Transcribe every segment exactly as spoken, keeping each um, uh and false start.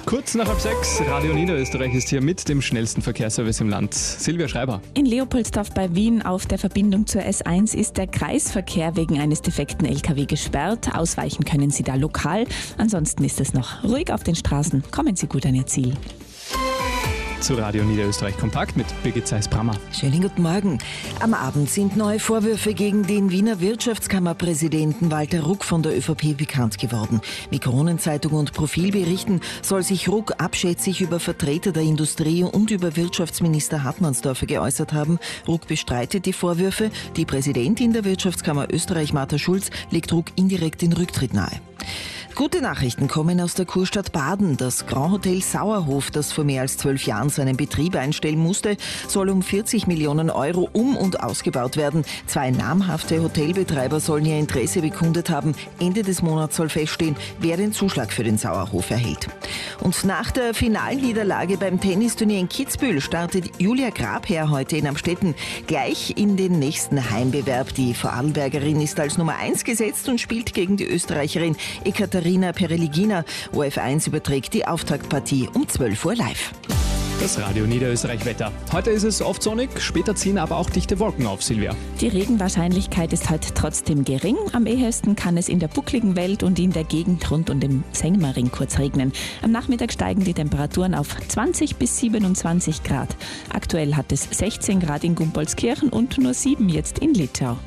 Kurz nach halb sechs, Radio Niederösterreich ist hier mit dem schnellsten Verkehrsservice im Land. Silvia Schreiber. In Leopoldsdorf bei Wien auf der Verbindung zur S eins ist der Kreisverkehr wegen eines defekten L K W gesperrt. Ausweichen können Sie da lokal. Ansonsten ist es noch ruhig auf den Straßen. Kommen Sie gut an Ihr Ziel. Zu Radio Niederösterreich Kompakt mit Birgit Zeiss-Brammer. Schönen guten Morgen. Am Abend sind neue Vorwürfe gegen den Wiener Wirtschaftskammerpräsidenten Walter Ruck von der ÖVP bekannt geworden. Wie Kronenzeitung und Profil berichten, soll sich Ruck abschätzig über Vertreter der Industrie und über Wirtschaftsminister Hartmannsdorfer geäußert haben. Ruck bestreitet die Vorwürfe. Die Präsidentin der Wirtschaftskammer Österreich, Martha Schulz, legt Ruck indirekt den Rücktritt nahe. Gute Nachrichten kommen aus der Kurstadt Baden. Das Grand Hotel Sauerhof, das vor mehr als zwölf Jahren seinen Betrieb einstellen musste, soll um vierzig Millionen Euro um- und ausgebaut werden. Zwei namhafte Hotelbetreiber sollen ihr Interesse bekundet haben. Ende des Monats soll feststehen, wer den Zuschlag für den Sauerhof erhält. Und nach der Finalniederlage beim Tennisturnier in Kitzbühel startet Julia Grabherr heute in Amstetten gleich in den nächsten Heimbewerb. Die Vorarlbergerin ist als Nummer eins gesetzt und spielt gegen die Österreicherin Ekaterina Pereligina. O F eins überträgt die Auftaktpartie um zwölf Uhr live. Das Radio Niederösterreich Wetter. Heute ist es oft sonnig, später ziehen aber auch dichte Wolken auf, Silvia. Die Regenwahrscheinlichkeit ist heute trotzdem gering. Am ehesten kann es in der buckligen Welt und in der Gegend rund um den Sengmaring kurz regnen. Am Nachmittag steigen die Temperaturen auf zwanzig bis siebenundzwanzig Grad. Aktuell hat es sechzehn Grad in Gumpoldskirchen und nur sieben jetzt in Litschau.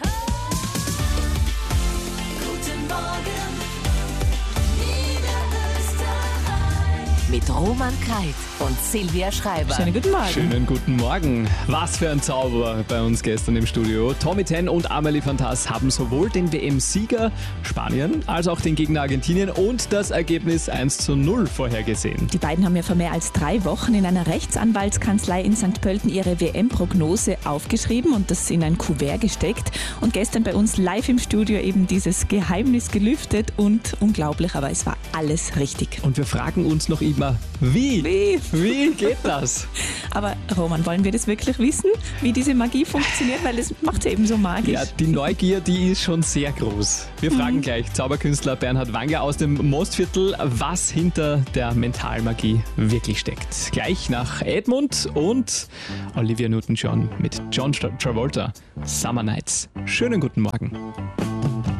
Mit Roman Kalt und Silvia Schreiber. Schönen guten Morgen. Schönen guten Morgen. Was für ein Zauber bei uns gestern im Studio. Tommy Ten und Amelie Fantas haben sowohl den W M-Sieger Spanien als auch den Gegner Argentinien und das Ergebnis eins zu null vorhergesehen. Die beiden haben ja vor mehr als drei Wochen in einer Rechtsanwaltskanzlei in Sankt Pölten ihre W M-Prognose aufgeschrieben und das in ein Kuvert gesteckt. Und gestern bei uns live im Studio eben dieses Geheimnis gelüftet und unglaublich, aber es war alles richtig. Und wir fragen uns noch immer, wie? Wie? Wie geht das? Aber Roman, wollen wir das wirklich wissen, wie diese Magie funktioniert? Weil das macht sie eben so magisch. Ja, die Neugier, die ist schon sehr groß. Wir fragen mhm. gleich Zauberkünstler Bernhard Wanger aus dem Mostviertel, was hinter der Mentalmagie wirklich steckt. Gleich nach Edmund und Olivia Newton-John mit John Travolta, Summer Nights. Schönen guten Morgen.